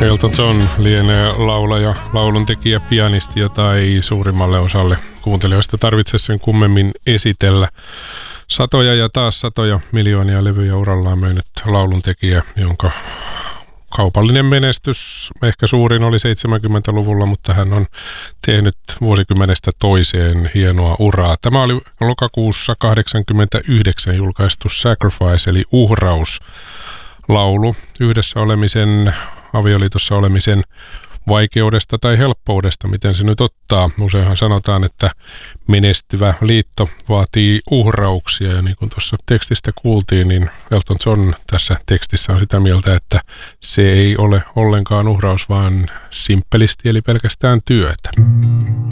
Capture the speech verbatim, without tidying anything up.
Elton John lienee laulaja, lauluntekijä, pianisti, jota ei suurimmalle osalle kuuntelijoista tarvitse sen kummemmin esitellä. Satoja ja taas satoja miljoonia levyjä urallaan myynyt lauluntekijä, jonka kaupallinen menestys ehkä suurin oli seitsemänkymmentäluvulla, mutta hän on tehnyt vuosikymmenestä toiseen hienoa uraa. Tämä oli lokakuussa kahdeksankymmentäyhdeksän julkaistu Sacrifice eli uhraus laulu yhdessä olemisen, avioliitossa olemisen vaikeudesta tai helppoudesta, miten se nyt ottaa. Useinhan sanotaan, että menestyvä liitto vaatii uhrauksia, ja niin kuin tuossa tekstistä kuultiin, niin Elton John tässä tekstissä on sitä mieltä, että se ei ole ollenkaan uhraus, vaan simppelisti eli pelkästään työtä.